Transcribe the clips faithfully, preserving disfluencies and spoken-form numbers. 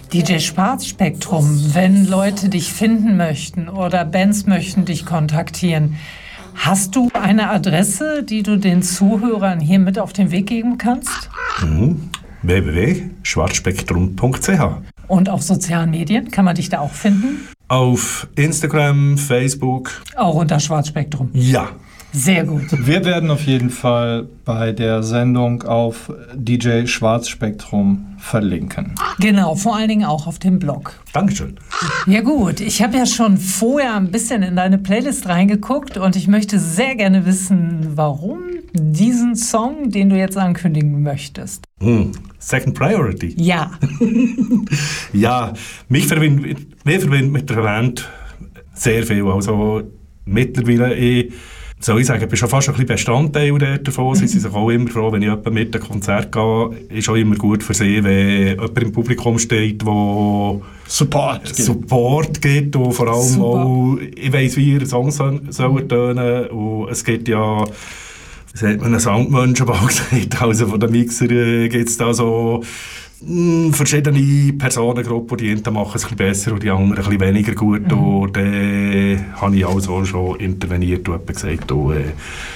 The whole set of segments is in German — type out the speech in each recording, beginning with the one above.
D J Schwarzspektrum, wenn Leute dich finden möchten oder Bands möchten dich kontaktieren, hast du eine Adresse, die du den Zuhörern hier mit auf den Weg geben kannst? Mhm. w w w punkt schwarzspektrum punkt c h. Und auf sozialen Medien kann man dich da auch finden? Auf Instagram, Facebook. Auch unter Schwarzspektrum? Ja. Sehr gut. Wir werden auf jeden Fall bei der Sendung auf D J Schwarzspektrum verlinken. Genau, vor allen Dingen auch auf dem Blog. Dankeschön. Ja gut, ich habe ja schon vorher ein bisschen in deine Playlist reingeguckt und ich möchte sehr gerne wissen, warum diesen Song, den du jetzt ankündigen möchtest. Hm. Second Priority? Ja. Ja, mich verbindet, mich verbindet mit der Band sehr viel. Also mittlerweile, ich, soll ich sagen, ich bin schon fast ein bisschen Bestandteil davon. Sie sind sich auch immer froh, wenn ich jemand mit einem Konzert gehe. Ist auch immer gut für sie, wenn jemand im Publikum steht, der Support gibt. Support gibt und vor allem Super. auch, ich weiss, wie ihr Song soll, soll tönen. Und es gibt ja, das hat man einen Soundmensch aber auch gesagt, also von den Mixern äh, gibt es da so mh, verschiedene Personengruppen, die einen machen es ein bisschen besser und die anderen ein bisschen weniger gut. Mhm. Und dann äh, habe ich also schon interveniert und jemand gesagt, oh, äh,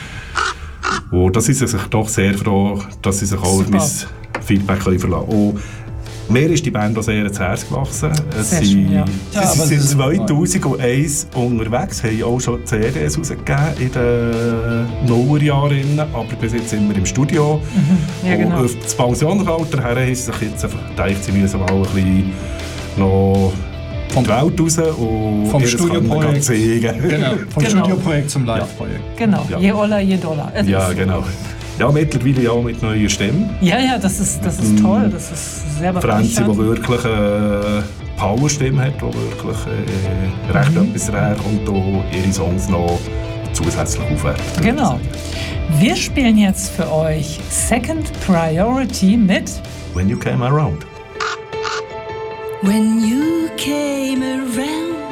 und das ist sich doch sehr froh, dass sie sich auch auf mein Feedback verlassen können. Mir ist die Band auch sehr ans Herz gewachsen. Es Sehr sind, schön, ja. sie Ja, sind aber seit zweitausendeins unterwegs, haben auch schon C Ds rausgegeben in den Nullerjahren, aber bis jetzt sind wir im Studio. Mhm. Ja, genau. Und auf das Pensionsalter her haben sie sich jetzt einfach gedacht, sie müssen auch ein bisschen noch in die Welt raus und vom ihr Studioprojekt. zeigen. Genau, vom Genau. Studioprojekt zum Live-Projekt. Genau, Ja. je Oller, je Dollar. Es Ja, ist- genau. Ja, mittlerweile auch mit neuer Stimme. Ja, ja, das ist, das ist toll, das ist sehr Franzi, die bereichernd. wirklich eine Powerstimme hat, die wirklich äh, recht Mhm. etwas daherkommt und ihre Songs noch zusätzlich aufwertet. Genau. Wir spielen jetzt für euch Second Priority mit When You Came Around. When you came around,